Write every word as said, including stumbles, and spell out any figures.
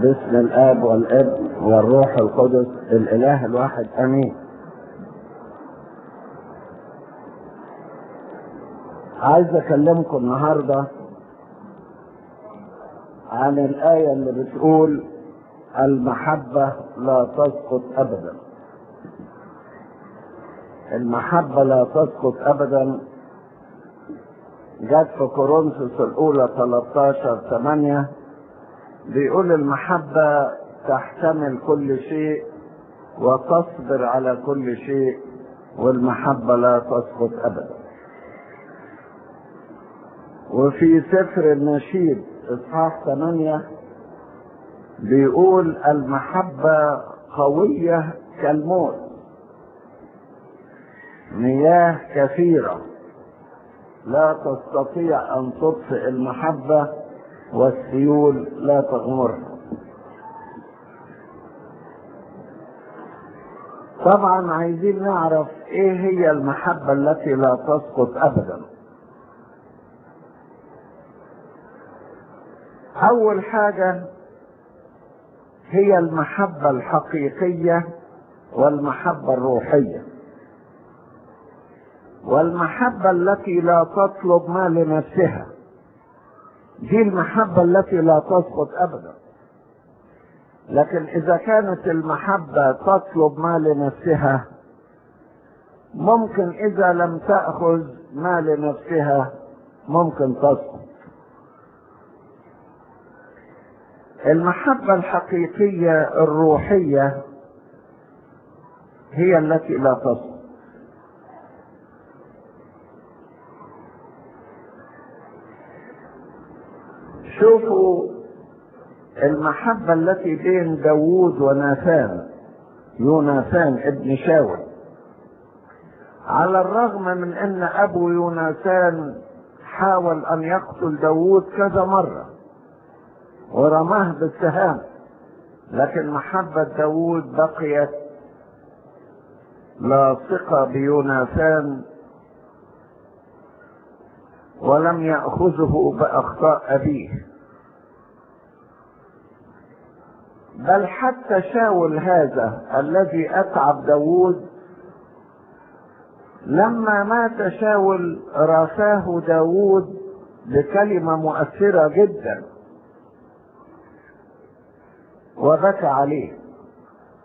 باسم الآب والابن والروح القدس الإله الواحد آمين. عايز أكلمكم النهاردة عن الآية اللي بتقول المحبة لا تسقط أبدا. المحبة لا تسقط أبدا جت في كورنثوس الأولى ثلاثة عشر ثمانية، بيقول المحبة تحتمل كل شيء وتصبر على كل شيء والمحبة لا تسقط أبدا. وفي سفر النشيد إصحاح ثمانية بيقول المحبة قوية كالموت، مياه كثيرة لا تستطيع أن تطفئ المحبة والسيول لا تغمرها. طبعا عايزين نعرف ايه هي المحبة التي لا تسقط ابدا. اول حاجة هي المحبة الحقيقية والمحبة الروحية، والمحبة التي لا تطلب ما لنفسها، دي المحبة التي لا تسقط ابدا. لكن اذا كانت المحبة تطلب ما لنفسها، ممكن اذا لم تأخذ ما لنفسها ممكن تسقط. المحبة الحقيقية الروحية هي التي لا تسقط. شوفوا المحبة التي بين داوود وناثان، يوناثان ابن شاول، على الرغم من ان ابو يوناثان حاول ان يقتل داوود كذا مرة ورماه بالسهام، لكن محبة داوود بقيت لاصقة بيوناثان ولم يأخذه بأخطاء أبيه. بل حتى شاول هذا الذي أتعب داوود، لما مات شاول رثاه داوود بكلمة مؤثرة جدا وبكى عليه.